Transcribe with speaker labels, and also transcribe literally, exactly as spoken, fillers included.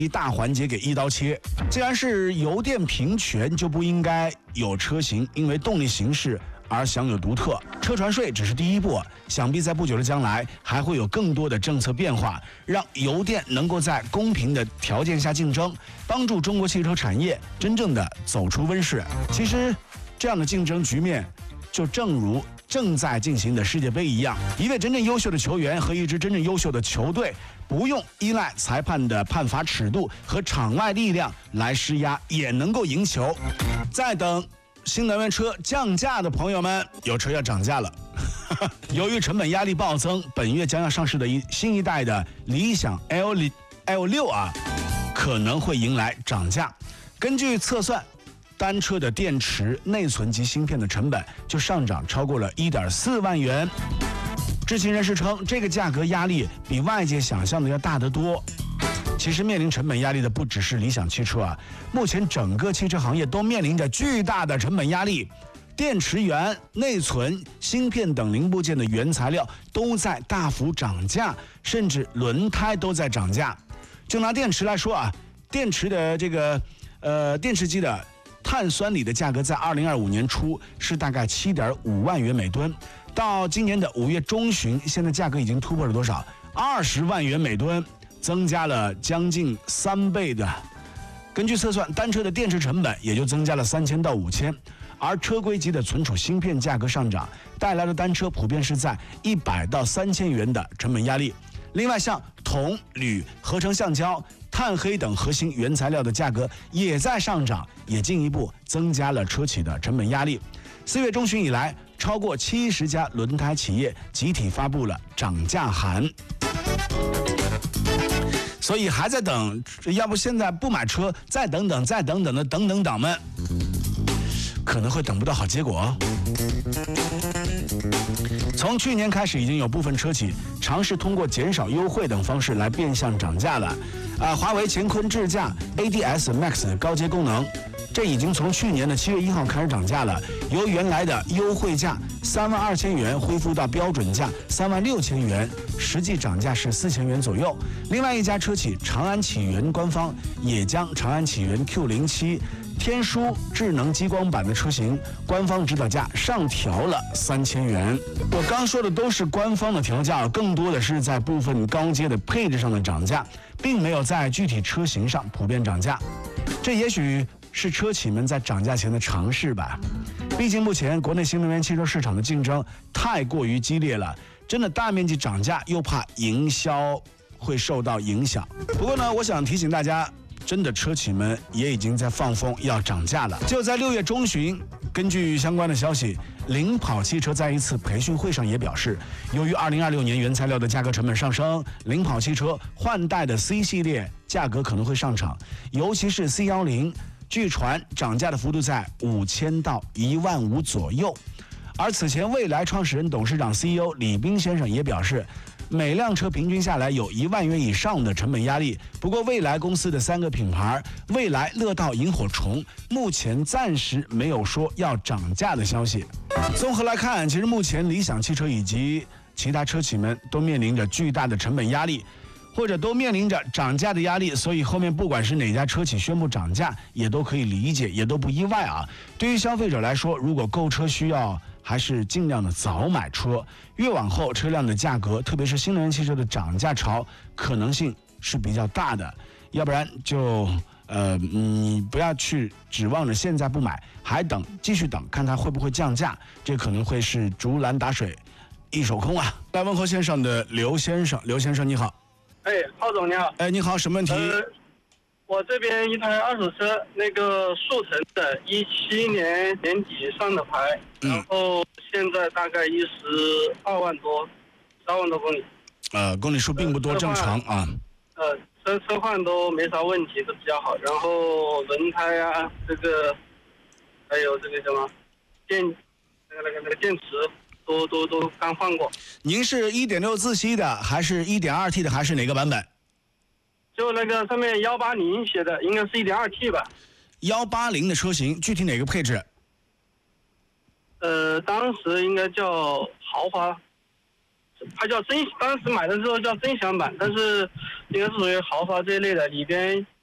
Speaker 1: 一大环节给一刀切。既然是油电平权，就不应该有车型因为动力形式而享有独特。车船税只是第一步，想必在不久的将来还会有更多的政策变化，让油电能够在公平的条件下竞争，帮助中国汽车产业真正的走出温室。其实，这样的竞争局面，就正如正在进行的世界杯一样，一位真正优秀的球员和一支真正优秀的球队，不用依赖裁判的判罚尺度和场外力量来施压，也能够赢球。在等新能源车降价的朋友们，有车要涨价了。由于成本压力暴增，本月将要上市的一新一代的理想 L L 六啊，可能会迎来涨价。根据测算，单车的电池、内存及芯片的成本就上涨超过了 一点四万元。知情人士称，这个价格压力比外界想象的要大得多。其实面临成本压力的不只是理想汽车啊，目前整个汽车行业都面临着巨大的成本压力。电池元、内存、芯片等零部件的原材料都在大幅涨价，甚至轮胎都在涨价。就拿电池来说啊，电池的这个呃电池机的碳酸锂的价格在二零二五年初是大概七点五万元每吨，到今年的五月中旬，现在价格已经突破了多少？二十万元每吨，增加了将近三倍的。根据测算，单车的电池成本也就增加了三千到五千，而车规级的存储芯片价格上涨带来的单车普遍是在一百到三千元的成本压力。另外，像铜、铝、合成橡胶、碳黑等核心原材料的价格也在上涨，也进一步增加了车企的成本压力。四月中旬以来，超过七十家轮胎企业集体发布了涨价函。所以还在等，要不现在不买车，再等等，再等等的等等党们，可能会等不到好结果哦。从去年开始，已经有部分车企尝试通过减少优惠等方式来变相涨价了。啊，华为乾坤智驾 A D S Max 的高阶功能，这已经从去年的七月一号开始涨价了，由原来的优惠价三万二千元恢复到标准价三万六千元，实际涨价是四千元左右。另外一家车企长安启源官方也将长安启源 Q 零七天书智能激光版的车型官方指导价上调了三千元。我刚说的都是官方的调价，更多的是在部分高阶的配置上的涨价，并没有在具体车型上普遍涨价。这也许是车企们在涨价前的尝试吧。毕竟目前国内新能源汽车市场的竞争太过于激烈了，真的大面积涨价又怕营销会受到影响。不过呢，我想提醒大家，真的车企们也已经在放风要涨价了。就在六月中旬，根据相关的消息，领跑汽车在一次培训会上也表示，由于二零二六年原材料的价格成本上升，领跑汽车换代的 C 系列价格可能会上涨，尤其是 C 一零，据传涨价的幅度在五千到一万五左右。而此前蔚来创始人、董事长 C E O 李斌先生也表示，每辆车平均下来有一万元以上的成本压力。不过，蔚来公司的三个品牌蔚来、乐道、萤火虫目前暂时没有说要涨价的消息。综合来看，其实目前理想汽车以及其他车企们都面临着巨大的成本压力，或者都面临着涨价的压力，所以后面不管是哪家车企宣布涨价，也都可以理解，也都不意外啊。对于消费者来说，如果购车需要，还是尽量的早买车，越往后车辆的价格，特别是新能源汽车的涨价潮可能性是比较大的，要不然就呃你不要去指望着现在不买，还等继续等，看它会不会降价，这可能会是竹篮打水一手空啊。来问候线上的刘先生，刘先生你好。
Speaker 2: 哎，浩总你好。
Speaker 1: 哎，你好，什么问题？
Speaker 2: 呃我这边一台二手车，那个速腾的，一七年年底上的牌，
Speaker 1: 嗯、
Speaker 2: 然后现在大概一十二万多，十二万多公里。
Speaker 1: 呃，公里数并不多，正常啊。
Speaker 2: 呃，车车况都没啥问题，都比较好。然后轮胎啊，这个还有这个什么电，那个那个那个电池都都都刚换过。
Speaker 1: 您是 一点六 自吸的，还是 一点二 T 的，还是哪个版本？
Speaker 2: 就那个上面一八零写的，应该是 一点二 T 吧。
Speaker 1: 一八零的车型，具体哪个配置？
Speaker 2: 呃，当时应该叫豪华它叫尊，当时买的时候叫尊享版，但是应该是属于豪华这一类的，里边